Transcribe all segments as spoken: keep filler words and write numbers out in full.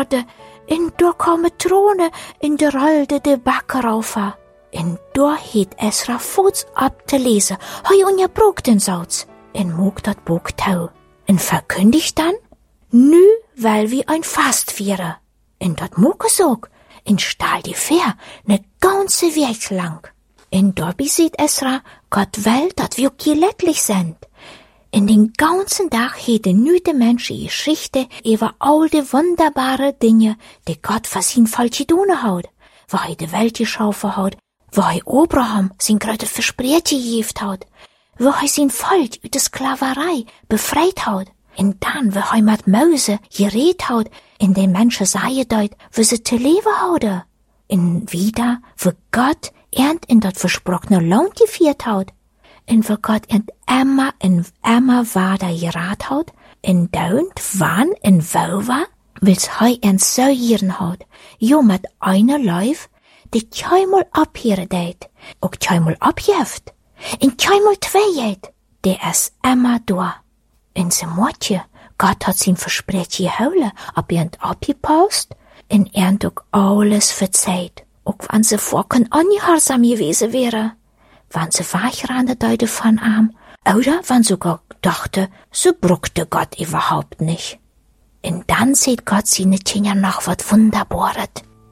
aarde, en daar komen tronen in de rolde de bakken raufa. En daar het Esra voets op te lezen, hij onderbrook den Sauts, en moog dat boek touw. En verkündigt dan, nu weil wir ein Fast vieren. En dat moog es ook, en staal die ver, ne ganze week lang. En daarbij ziet Esra, Gott will, dat wir geletlich sind. In den ganzen Tag hätte nu de Menschen Geschichte über all die wunderbare Dinge, die Gott für sein Volk getan hat. Wo er die Welt geschaffen hat, wo er Abraham sein großes Versprechen gegeben hat, wo er sein Volk aus der Sklaverei befreit hat. Und dann, wo er mit Mose geredet hat, in den Menschen sagen dort, wo sie zu leben haben. Und wieder, wo Gott ernt in das versprochene Land geführt hat. Und wo Gott in immer und immer weiter gerat hat, in dauernd wann und wo war, wils hei en so hieren hat, jo mit einer Lauf, die keinmal abhieren deit, ook keinmal abjeft, en keinmal tweeheid, die is immer da. En ze moetje, Gott hat sein Versprechen gehouden, ob er abgepasst, en er ook alles verzeiht, ook wann ze vorken ongehorsam gewesen wäre. Wann sie wegrennen deute von ihm, oder wann sogar dachte, so bruckte Gott überhaupt nicht. Und dann sieht Gott seine Kinder noch was Wunderbares.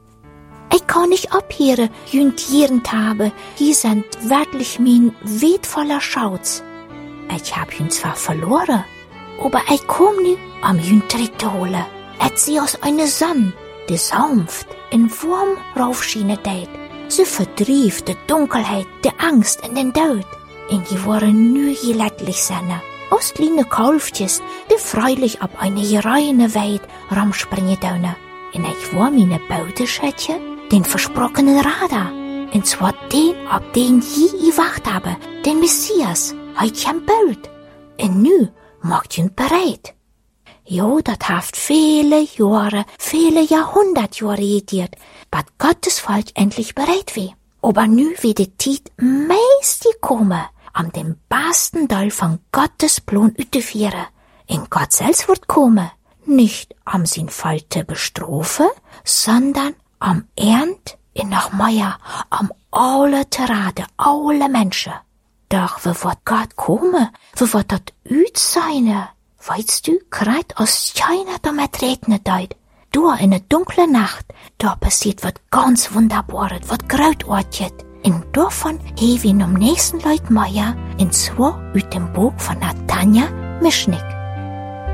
Ich kann nicht abhören, jünd jeden habe, hier sind wirklich mein wertvoller Schatz. Ich hab ihn zwar verloren, aber ich komm nu, um ihn zurückzuholen. Ich sehe aus einer Sonne, die sanft in warm raufschienen deit. Sie verdrief de Dunkelheit, de Angst en den Tod. En die waren nu geletlich seine. Aus kleine Kalftjes, die freilich ab eine gereine Weid rumspringen dürfen. En ich war meine Beuteschätze, den versprochenen Radar. Und zwar den, ab den je gewacht habe, den Messias, heut am Bild. En nu macht ihn bereit. Jo, dat haft viele Jahre, viele Jahrhundertjahre gedauert, bis Gottes Volk endlich bereit war. Aber nu wird die Zeit meist gekommen, um den besten Teil von Gottes Plan auszuführen. Und Gott selbst wird kommen, nicht um sein Volk zu bestrafen, sondern um Ernt und noch mehr, um alle zu raten, alle Menschen. Doch wo wird Gott kommen? Wo wird das üt sein? Weißt du, grad aus China damit regnet dort. Da in der dunklen Nacht, da passiert was ganz Wunderbares, was Großartiges. Und davon haben wir am nächsten Leut Meier, und zwar aus dem Buch von Natanja Mischnik.